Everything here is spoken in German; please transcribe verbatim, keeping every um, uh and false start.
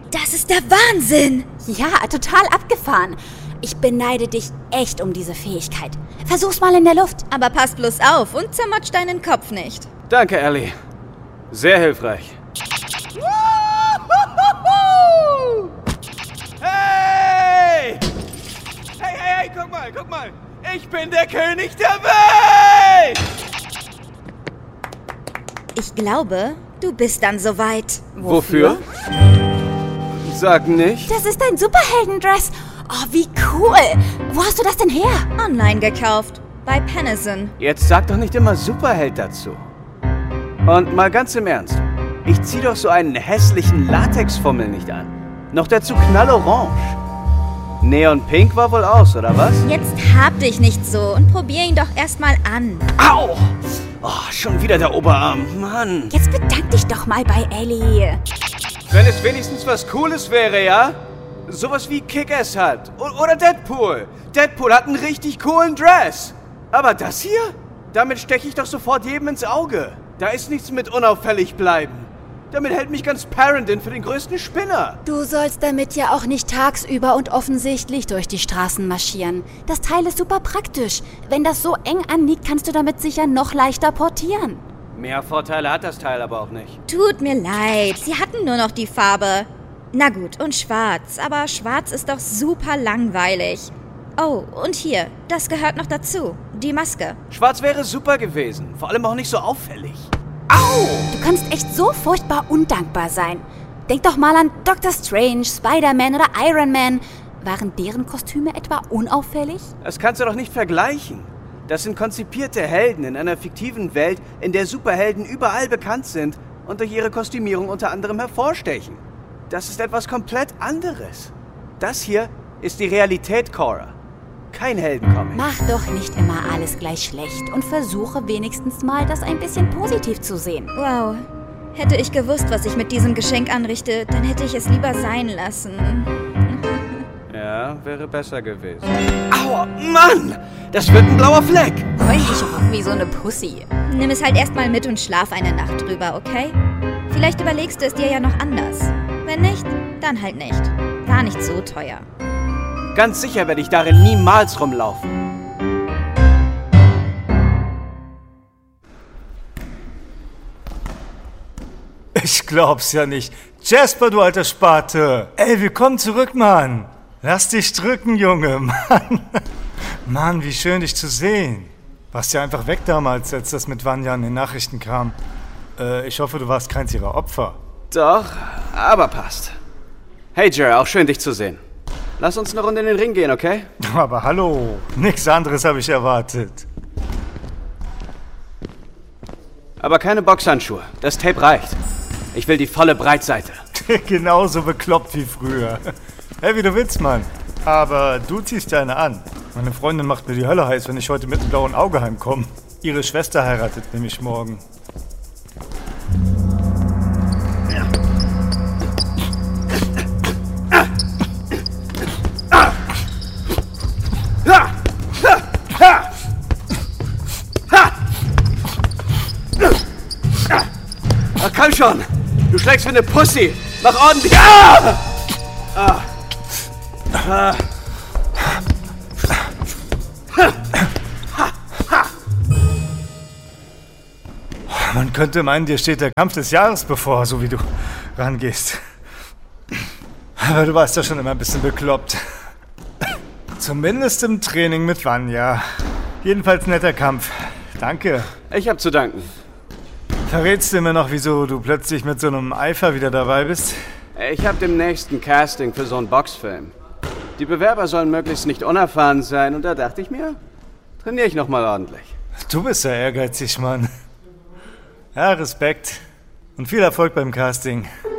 Das ist der Wahnsinn! Ja, total abgefahren. Ich beneide dich echt um diese Fähigkeit. Versuch's mal in der Luft. Aber pass bloß auf und zermatsch deinen Kopf nicht. Danke, Ellie. Sehr hilfreich. Hey! Hey, hey, hey, guck mal, guck mal. Ich bin der König der Welt! Ich glaube, du bist dann soweit. Wofür? Sag nicht. Das ist dein Superheldendress. Oh, wie cool. Wo hast du das denn her? Online gekauft. Bei Penison. Jetzt sag doch nicht immer Superheld dazu. Und mal ganz im Ernst. Ich zieh doch so einen hässlichen Latexfummel nicht an. Noch dazu knallorange. Neon Pink war wohl aus, oder was? Jetzt hab dich nicht so und probier ihn doch erstmal an. Au! Oh, schon wieder der Oberarm. Mann. Jetzt bedank dich doch mal bei Ellie. Wenn es wenigstens was Cooles wäre, ja? Sowas wie Kick-Ass hat. O- oder Deadpool. Deadpool hat einen richtig coolen Dress. Aber das hier? Damit steche ich doch sofort jedem ins Auge. Da ist nichts mit unauffällig bleiben. Damit hält mich ganz Parendin für den größten Spinner. Du sollst damit ja auch nicht tagsüber und offensichtlich durch die Straßen marschieren. Das Teil ist super praktisch. Wenn das so eng anliegt, kannst du damit sicher noch leichter portieren. Mehr Vorteile hat das Teil aber auch nicht. Tut mir leid, sie hatten nur noch die Farbe. Na gut, und schwarz. Aber schwarz ist doch super langweilig. Oh, und hier, das gehört noch dazu. Die Maske. Schwarz wäre super gewesen. Vor allem auch nicht so auffällig. Au! Du kannst echt so furchtbar undankbar sein. Denk doch mal an Doktor Strange, Spider-Man oder Iron Man. Waren deren Kostüme etwa unauffällig? Das kannst du doch nicht vergleichen. Das sind konzipierte Helden in einer fiktiven Welt, in der Superhelden überall bekannt sind und durch ihre Kostümierung unter anderem hervorstechen. Das ist etwas komplett anderes. Das hier ist die Realität, Cora. Kein Heldencomic. Mach doch nicht immer alles gleich schlecht und versuche wenigstens mal, das ein bisschen positiv zu sehen. Wow. Hätte ich gewusst, was ich mit diesem Geschenk anrichte, dann hätte ich es lieber sein lassen. Ja, wäre besser gewesen. Aua, Mann! Das wird ein blauer Fleck! Heul dich auf wie so eine Pussy. Nimm es halt erstmal mit und schlaf eine Nacht drüber, okay? Vielleicht überlegst du es dir ja noch anders. Wenn nicht, dann halt nicht. War nicht so teuer. Ganz sicher werde ich darin niemals rumlaufen. Ich glaub's ja nicht. Jasper, du alter Spate. Ey, willkommen zurück, Mann. Lass dich drücken, Junge, Mann. Mann, wie schön, dich zu sehen. Warst ja einfach weg damals, als das mit Vanya in den Nachrichten kam. Äh, ich hoffe, du warst keins ihrer Opfer. Doch, aber passt. Hey, Jer, auch schön, dich zu sehen. Lass uns eine Runde in den Ring gehen, okay? Aber hallo, nichts anderes habe ich erwartet. Aber keine Boxhandschuhe. Das Tape reicht. Ich will die volle Breitseite. Genauso bekloppt wie früher. Hey, wie du willst, Mann. Aber du ziehst deine an. Meine Freundin macht mir die Hölle heiß, wenn ich heute mit dem blauen Auge heimkomme. Ihre Schwester heiratet nämlich morgen. Ach, komm schon! Du schlägst wie eine Pussy! Mach ordentlich! Ah! Ah. Ah. Man könnte meinen, dir steht der Kampf des Jahres bevor, so wie du rangehst. Aber du warst ja schon immer ein bisschen bekloppt. Zumindest im Training mit Vanya. Jedenfalls netter Kampf. Danke. Ich hab zu danken. Verrätst du mir noch, wieso du plötzlich mit so einem Eifer wieder dabei bist? Ich hab demnächst ein Casting für so einen Boxfilm. Die Bewerber sollen möglichst nicht unerfahren sein und da dachte ich mir, trainiere ich noch mal ordentlich. Du bist ja ehrgeizig, Mann. Ja, Respekt. Und viel Erfolg beim Casting.